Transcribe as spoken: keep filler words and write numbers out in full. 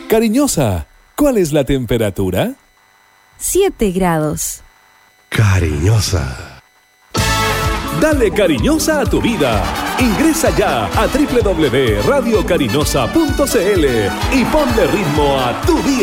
Cariñosa, ¿cuál es la temperatura? siete grados. Cariñosa. Dale cariñosa a tu vida. Ingresa ya a doble u doble u doble u punto radio cariñosa punto c l y ponle ritmo a tu día.